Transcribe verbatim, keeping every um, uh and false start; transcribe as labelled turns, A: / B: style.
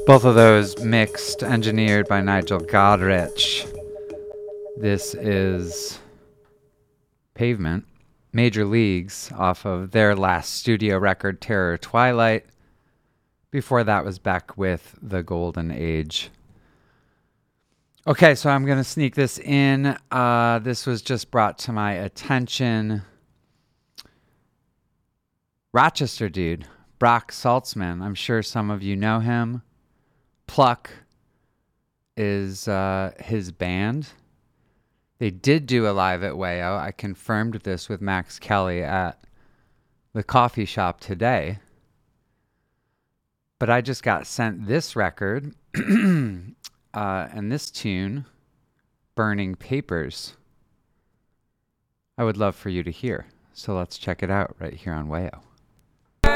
A: Both of those mixed, engineered by Nigel Godrich. This is Pavement, Major Leagues, off of their last studio record, Terror Twilight. Before that was back with The Golden Age. Okay, so I'm going to sneak this in. Uh, this was just brought to my attention. Rochester dude, Brock Saltzman. I'm sure some of you know him. Pluck is uh, his band. They did do a live at Wayo. I confirmed this with Max Kelly at the coffee shop today. But I just got sent this record uh, and this tune, Burning Papers. I would love for you to hear. So let's check it out right here on Wayo.